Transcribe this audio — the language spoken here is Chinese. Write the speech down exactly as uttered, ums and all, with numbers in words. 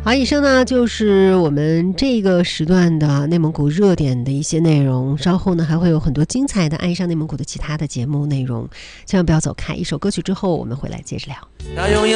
好，以上呢就是我们这个时段的内蒙古热点的一些内容，稍后呢还会有很多精彩的爱上内蒙古的其他的节目内容，千万不要走开。一首歌曲之后我们回来接着聊。